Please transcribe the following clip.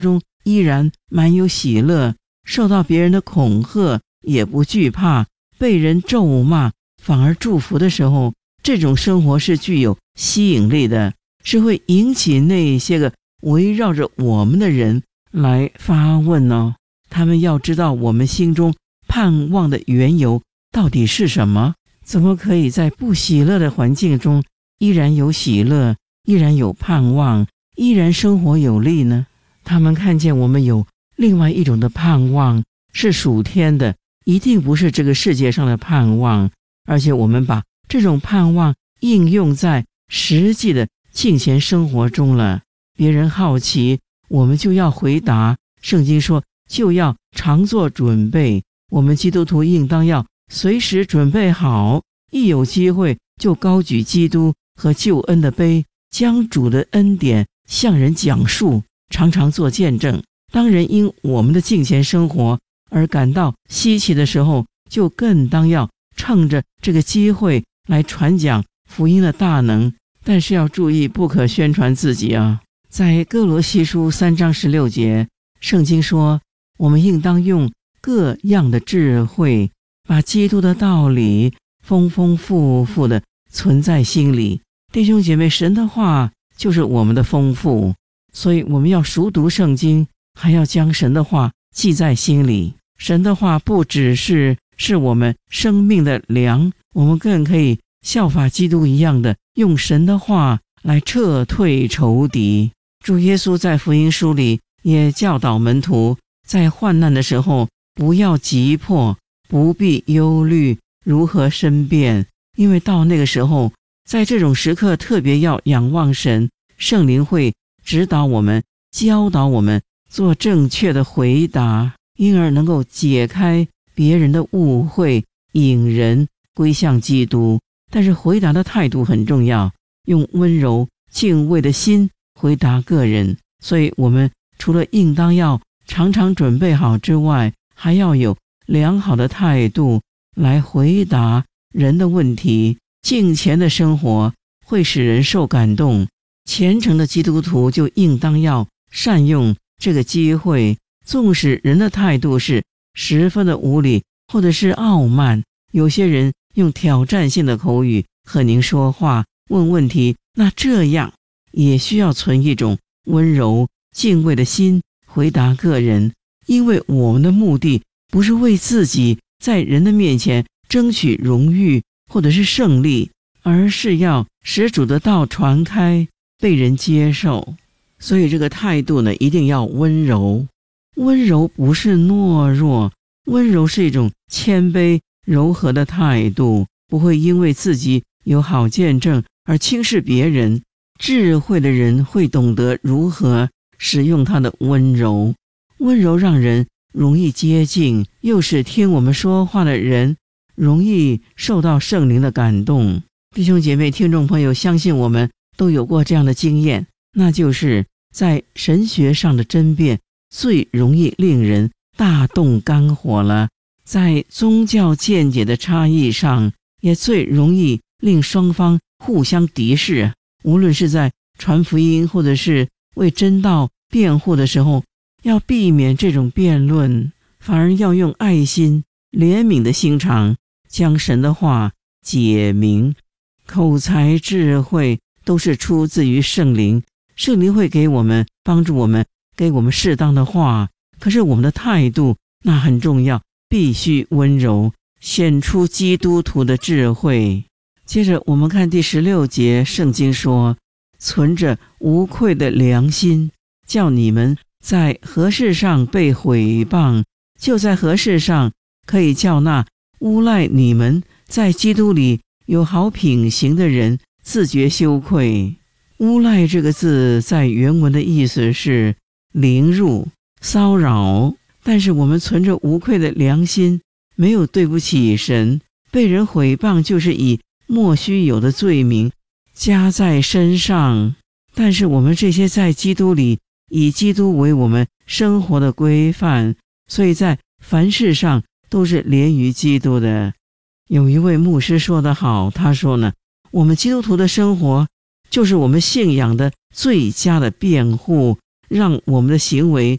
中依然满有喜乐，受到别人的恐吓也不惧怕，被人咒骂反而祝福的时候，这种生活是具有吸引力的，是会引起那些个围绕着我们的人来发问哦。他们要知道我们心中盼望的缘由到底是什么？怎么可以在不喜乐的环境中依然有喜乐，依然有盼望，依然生活有力呢？他们看见我们有另外一种的盼望，是属天的，一定不是这个世界上的盼望，而且我们把这种盼望应用在实际的敬虔生活中了。别人好奇，我们就要回答。圣经说，就要常做准备。我们基督徒应当要随时准备好，一有机会就高举基督和救恩的杯，将主的恩典向人讲述，常常做见证。当人因我们的敬虔生活而感到稀奇的时候，就更当要趁着这个机会来传讲福音的大能。但是要注意，不可宣传自己啊。在哥罗西书3章16节，圣经说，我们应当用各样的智慧，把基督的道理丰丰富富的存在心里。弟兄姐妹，神的话就是我们的丰富，所以我们要熟读圣经，还要将神的话记在心里。神的话不只是我们生命的粮，我们更可以效法基督一样的，用神的话来撤退仇敌。主耶稣在福音书里也教导门徒，在患难的时候不要急迫，不必忧虑如何申辩，因为到那个时候，在这种时刻特别要仰望神，圣灵会指导我们，教导我们做正确的回答，因而能够解开别人的误会，引人归向基督。但是回答的态度很重要，用温柔敬畏的心回答个人。所以我们除了应当要常常准备好之外，还要有良好的态度来回答人的问题。敬虔的生活会使人受感动，虔诚的基督徒就应当要善用这个机会。纵使人的态度是十分的无理或者是傲慢，有些人用挑战性的口语和您说话问问题，那这样也需要存一种温柔敬畏的心回答个人。因为我们的目的不是为自己在人的面前争取荣誉或者是胜利，而是要使主的道传开，被人接受。所以这个态度呢，一定要温柔。温柔不是懦弱，温柔是一种谦卑柔和的态度，不会因为自己有好见证而轻视别人。智慧的人会懂得如何使用他的温柔，温柔让人容易接近，又使听我们说话的人容易受到圣灵的感动。弟兄姐妹听众朋友，相信我们都有过这样的经验，那就是在神学上的争辩最容易令人大动肝火了，在宗教见解的差异上也最容易令双方互相敌视。无论是在传福音或者是为真道辩护的时候，要避免这种辩论，反而要用爱心怜悯的心肠将神的话解明。口才智慧都是出自于圣灵，圣灵会给我们帮助我们，给我们适当的话，可是我们的态度那很重要，必须温柔，显出基督徒的智慧。接着我们看第16节，圣经说，存着无愧的良心，叫你们在何事上被毁谤，就在何事上可以叫那诬赖你们在基督里有好品行的人自觉羞愧。诬赖这个字在原文的意思是凌辱、骚扰，但是我们存着无愧的良心，没有对不起神。被人毁谤就是以莫须有的罪名加在身上，但是我们这些在基督里以基督为我们生活的规范，所以在凡事上都是连于基督的。有一位牧师说得好，他说呢，我们基督徒的生活就是我们信仰的最佳的辩护， 让我们的行为